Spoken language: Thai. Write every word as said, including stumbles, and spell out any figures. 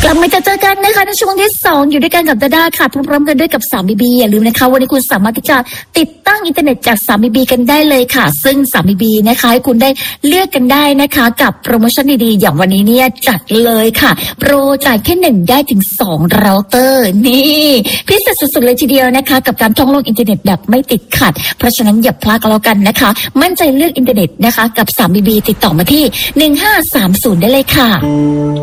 กลับมาจะเจอกันนะคะในช่วงที่สองอยู่ด้วยกันกับดาด้าค่ะพร้อมๆกันด้วยกับสามบีบีอย่าลืมนะคะวันนี้คุณสามารถที่จะติดตั้งอินเทอร์เน็ตจากสามบีบีกันได้เลยค่ะซึ่งสามบีบีนะคะให้คุณได้เลือกกันได้นะคะกับโปรโมชั่นดีๆอย่างวันนี้เนี่ยจัดเลยค่ะโปรจ่ายแค่หนึ่งได้ถึงสองเราเตอร์นี่พิเศษสุดๆเลยทีเดียวนะคะกับการท่องโลกอินเทอร์เน็ตแบบไม่ติดขัดเพราะฉะนั้นอย่าพลาดกันแล้วกันนะคะมั่นใจเลือกอินเทอร์เน็ตนะคะกับสามบีบีติดต่อมาที่หนึ่งห้าสามศูนย์ได้เลยค่ะ